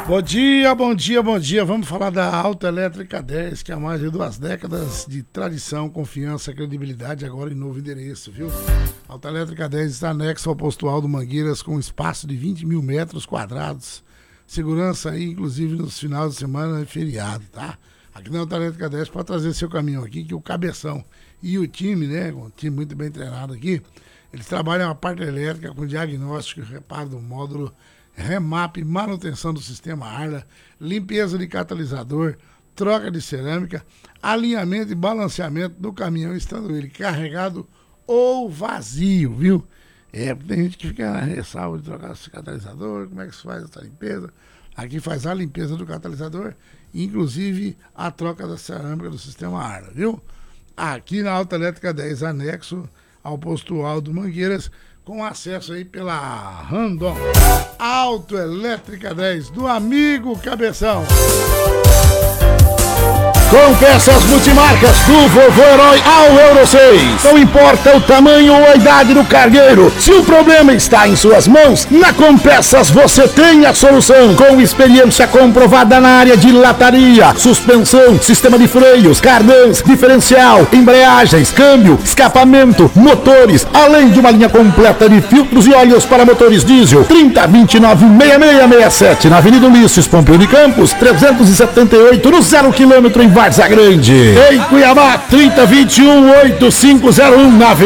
Bom dia, bom dia, bom dia. Vamos falar da Autoelétrica 10, que há mais de 2 décadas de tradição, confiança, credibilidade, agora em novo endereço, viu? A Autoelétrica 10 está anexo ao posto Aldo Mangueiras, com um espaço de 20 mil metros quadrados. Segurança aí, inclusive nos finais de semana e feriado, tá? Aqui na Autoelétrica 10 pode trazer seu caminhão aqui, que o Cabeção e o time, né, um time muito bem treinado aqui, eles trabalham a parte elétrica com diagnóstico e reparo do módulo, remap, manutenção do sistema Arla, limpeza de catalisador, troca de cerâmica, alinhamento e balanceamento do caminhão, estando ele carregado ou vazio, viu? Tem gente que fica na ressalva de trocar esse catalisador, como é que se faz essa limpeza? Aqui faz a limpeza do catalisador, inclusive a troca da cerâmica do sistema Arla, viu? Aqui na Autoelétrica 10, anexo ao posto Aldo Mangueiras, com acesso aí pela Randon. Autoelétrica 10, do amigo Cabeção. Com peças multimarcas do Vovô Herói ao Euro 6. Não importa o tamanho ou a idade do cargueiro, se o problema está em suas mãos, na Compeças você tem a solução. Com experiência comprovada na área de lataria, suspensão, sistema de freios, cardãs, diferencial, embreagens, câmbio, escapamento, motores, além de uma linha completa de filtros e óleos para motores diesel. 3029-6667 na Avenida Ulisses Pompeu de Campos, 378 no 0 km em Várzea Grande. Em Cuiabá, 3021-8501 na Avenida